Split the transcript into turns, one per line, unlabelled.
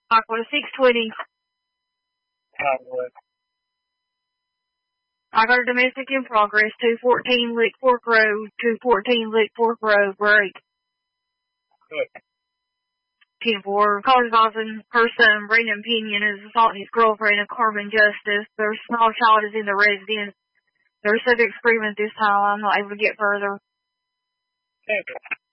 Aqua 620.
Highway.
I got a domestic in progress, 214 Lick Fork Road, 214 Lick Fork Road, break.
Good.
10-4, call advising her son, Brandon Pinion, is assaulting his girlfriend at Carmen Justice. Their small child is in the residence. Their subject screaming at this time. I'm not able to get further.
Okay.